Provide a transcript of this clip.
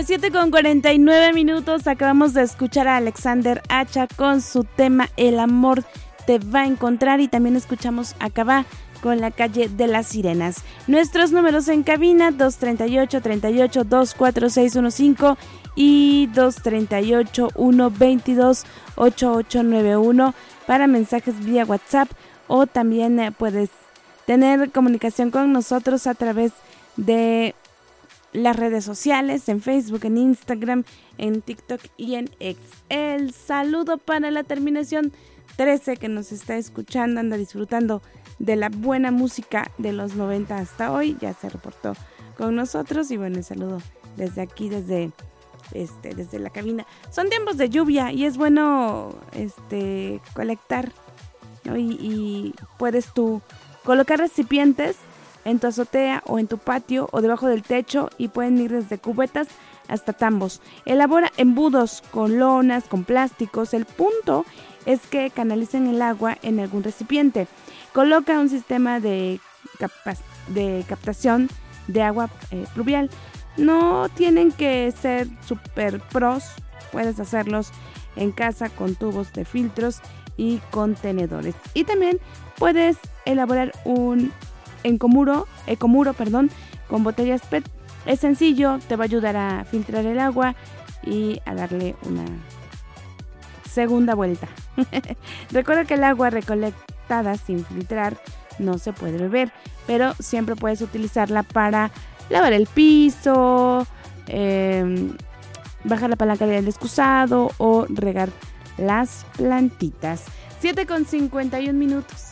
7:49. Acabamos de escuchar a Alexander Hacha con su tema El amor te va a encontrar, y también escuchamos a Cabá con La calle de las sirenas. Nuestros números en cabina: 238-24615 y 238-122-8891 para mensajes vía WhatsApp, o también puedes tener comunicación con nosotros a través de las redes sociales, en Facebook, en Instagram, en TikTok y en X. El saludo para la terminación 13 que nos está escuchando, anda disfrutando de la buena música de los 90 hasta hoy, ya se reportó con nosotros, y bueno, el saludo desde aquí, desde la cabina. Son tiempos de lluvia y es bueno colectar, ¿no? Y puedes tú colocar recipientes en tu azotea o en tu patio o debajo del techo, y pueden ir desde cubetas hasta tambos. Elabora embudos con lonas, con plásticos. El punto es que canalicen el agua en algún recipiente. Coloca un sistema de captación de agua pluvial. No tienen que ser super pros, puedes hacerlos en casa con tubos de filtros y contenedores. Y también puedes elaborar un ecomuro, con botellas PET. Es sencillo, te va a ayudar a filtrar el agua y a darle una segunda vuelta. Recuerda que el agua recolectada sin filtrar no se puede beber, pero siempre puedes utilizarla para lavar el piso, bajar la palanca del excusado o regar las plantitas. 7:51.